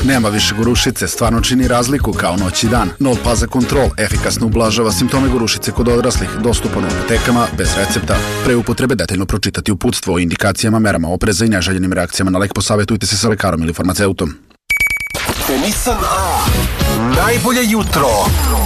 nema više gorušice, stvarno čini razliku kao noć i dan. Nol Paza Control efikasno ublažava simptome gorušice kod odraslih, dostupan u apotekama bez recepta. Pre upotrebe detaljno pročitati uputstvo o indikacijama, merama opreza i neželjenim reakcijama na lek, posavetujte se sa lekarom ili farmaceutom. Nissan A. Najbolje jutro.